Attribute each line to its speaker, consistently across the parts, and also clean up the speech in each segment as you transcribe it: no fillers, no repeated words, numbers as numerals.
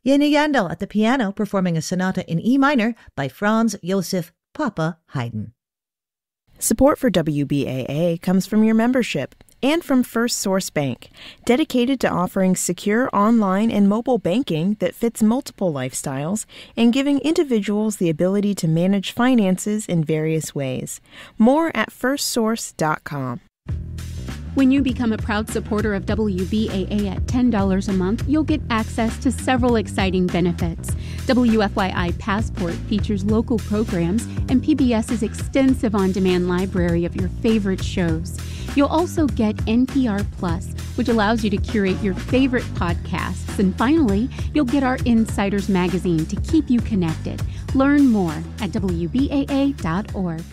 Speaker 1: Jenny Yandel at the piano performing a sonata in E minor by Franz Josef Papa Haydn.
Speaker 2: Support for WBAA comes from your membership and from First Source Bank, dedicated to offering secure online and mobile banking that fits multiple lifestyles and giving individuals the ability to manage finances in various ways. More at firstsource.com.
Speaker 3: When you become a proud supporter of WBAA at $10 a month, you'll get access to several exciting benefits. WFYI Passport features local programs and PBS's extensive on-demand library of your favorite shows. You'll also get NPR Plus, which allows you to curate your favorite podcasts. And finally, you'll get our Insiders magazine to keep you connected. Learn more at WBAA.org.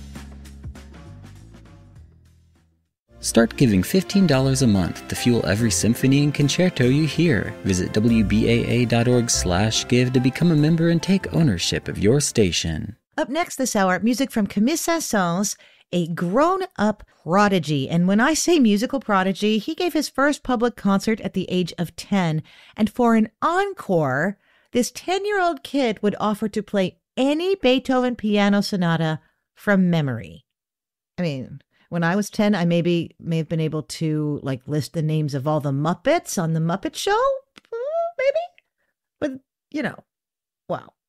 Speaker 4: Start giving $15 a month to fuel every symphony and concerto you hear. Visit WBAA.org/give to become a member and take ownership of your station.
Speaker 1: Up next this hour, music from Camille Saint-Saëns, a grown-up prodigy. And when I say musical prodigy, he gave his first public concert at the age of 10. And for an encore, this 10-year-old kid would offer to play any Beethoven piano sonata from memory. I mean, when I was 10, I may have been able to list the names of all the Muppets on the Muppet Show, maybe. But, wow.